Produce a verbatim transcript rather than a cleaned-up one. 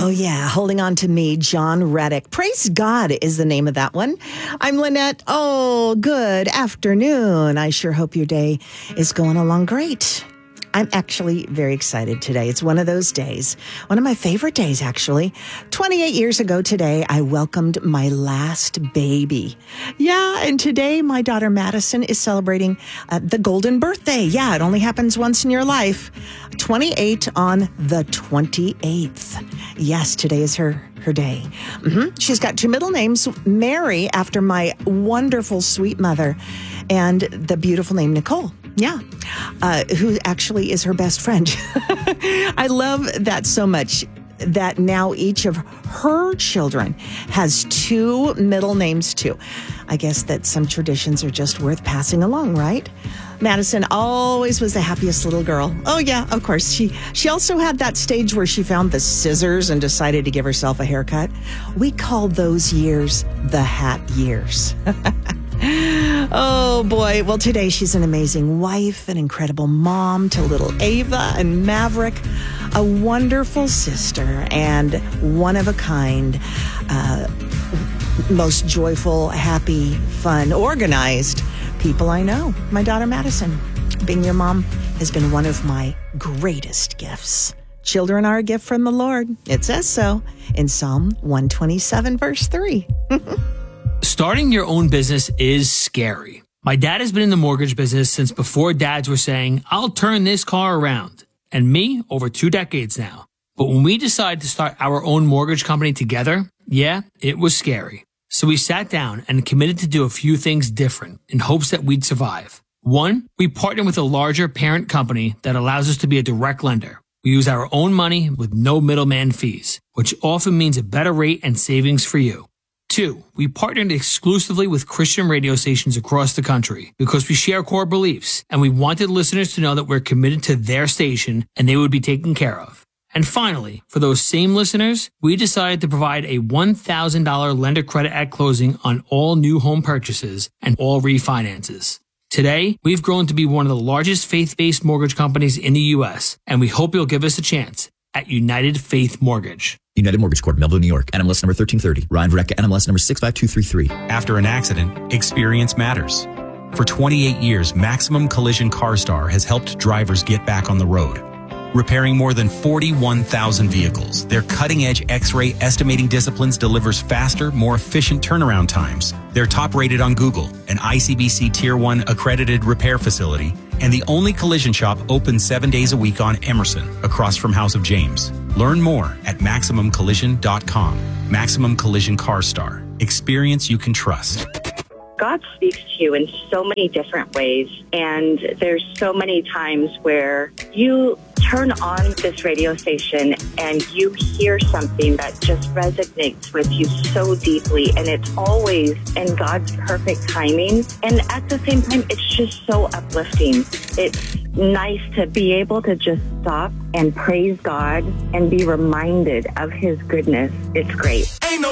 Oh, yeah. Holding On to Me, John Reddick. Praise God is the name of that one. I'm Lynette. Oh, good afternoon. I sure hope your day is going along great. I'm actually very excited today. It's one of those days, one of my favorite days, actually. twenty-eight years ago today, I welcomed my last baby. Yeah, and today my daughter Madison is celebrating uh, the golden birthday. Yeah, it only happens once in your life. twenty-eight on the twenty-eighth. Yes, today is her her day. Mm-hmm. She's got two middle names, Mary, after my wonderful, sweet mother, and the beautiful name Nicole. Yeah, uh, who actually is her best friend. I love that so much that now each of her children has two middle names too. I guess that some traditions are just worth passing along, right? Madison always was the happiest little girl. Oh yeah, of course. She she also had that stage where she found the scissors and decided to give herself a haircut. We call those years the hat years. Oh, boy. Well, today she's an amazing wife, an incredible mom to little Ava and Maverick, a wonderful sister, and one of a kind, uh, most joyful, happy, fun, organized people I know. My daughter, Madison. Being your mom has been one of my greatest gifts. Children are a gift from the Lord. It says so in Psalm one twenty-seven, verse three. Starting your own business is scary. My dad has been in the mortgage business since before dads were saying, I'll turn this car around. And me, over two decades now. But when we decided to start our own mortgage company together, yeah, it was scary. So we sat down and committed to do a few things different in hopes that we'd survive. One, we partnered with a larger parent company that allows us to be a direct lender. We use our own money with no middleman fees, which often means a better rate and savings for you. Two, we partnered exclusively with Christian radio stations across the country because we share core beliefs and we wanted listeners to know that we're committed to their station and they would be taken care of. And finally, for those same listeners, we decided to provide a one thousand dollars lender credit at closing on all new home purchases and all refinances. Today, we've grown to be one of the largest faith-based mortgage companies in the U S, and we hope you'll give us a chance at United Faith Mortgage. United Mortgage Corp, Melville, New York. N M L S number thirteen thirty. Ryan Verrecka, N M L S number six five two three three. After an accident, experience matters. For twenty-eight years, Maximum Collision CarStar has helped drivers get back on the road. Repairing more than forty-one thousand vehicles, their cutting-edge X-ray estimating disciplines delivers faster, more efficient turnaround times. They're top-rated on Google, an I C B C Tier one accredited repair facility, and the only collision shop open seven days a week on Emerson, across from House of James. Learn more at maximum collision dot com. Maximum Collision CarStar. Experience you can trust. God speaks to you in so many different ways, and there's so many times where you turn on this radio station and you hear something that just resonates with you so deeply, and it's always in God's perfect timing. And at the same time, it's just so uplifting. It's nice to be able to just stop and praise God and be reminded of His goodness. It's great.